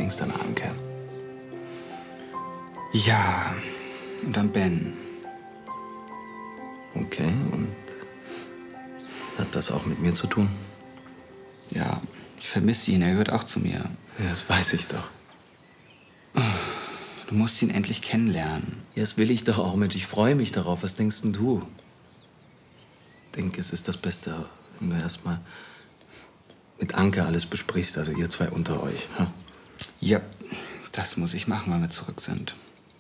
Ängste an Anke. Ja, und an Ben. Okay, und hat das auch mit mir zu tun? Ja, ich vermisse ihn, er gehört auch zu mir. Ja, das weiß ich doch. Du musst ihn endlich kennenlernen. Ja, das will ich doch auch, Mensch. Ich freue mich darauf. Was denkst denn du? Ich denke, es ist das Beste, wenn du erstmal mit Anke alles besprichst, also ihr zwei unter euch. Hm? Ja, das muss ich machen, wenn wir zurück sind.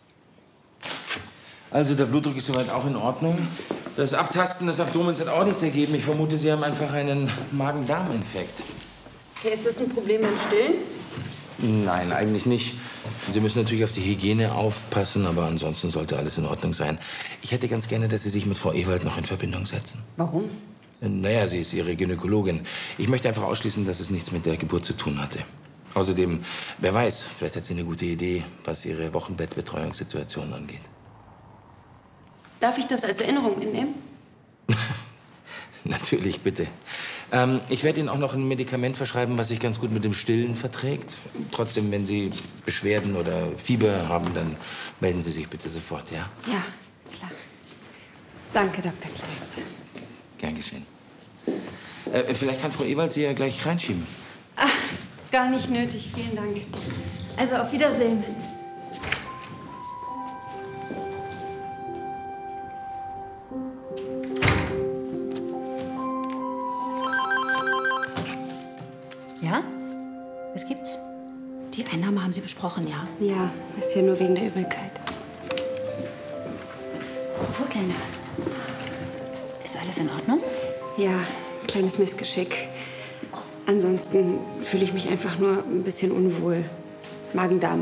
Also, der Blutdruck ist soweit auch in Ordnung. Das Abtasten des Abdomens hat auch nichts ergeben. Ich vermute, Sie haben einfach einen Magen-Darm-Infekt. Okay, ist das ein Problem beim Stillen? Nein, eigentlich nicht. Sie müssen natürlich auf die Hygiene aufpassen, aber ansonsten sollte alles in Ordnung sein. Ich hätte ganz gerne, dass Sie sich mit Frau Ewald noch in Verbindung setzen. Warum? Naja, sie ist Ihre Gynäkologin. Ich möchte einfach ausschließen, dass es nichts mit der Geburt zu tun hatte. Außerdem, wer weiß, vielleicht hat sie eine gute Idee, was ihre Wochenbettbetreuungssituation angeht. Darf ich das als Erinnerung mitnehmen? Natürlich, bitte. Ich werde Ihnen auch noch ein Medikament verschreiben, was sich ganz gut mit dem Stillen verträgt. Trotzdem, wenn Sie Beschwerden oder Fieber haben, dann melden Sie sich bitte sofort, ja? Ja, klar. Danke, Dr. Kleist. Gern geschehen. Vielleicht kann Frau Ewald Sie ja gleich reinschieben. Ach, ist gar nicht nötig. Vielen Dank. Also, auf Wiedersehen. Ja? Was gibt's? Die Einnahme haben Sie besprochen, ja? Ja, ist ja nur wegen der Übelkeit. Frau Vogtländer, ist alles in Ordnung? Ja, kleines Missgeschick. Ansonsten fühle ich mich einfach nur ein bisschen unwohl. Magen-Darm.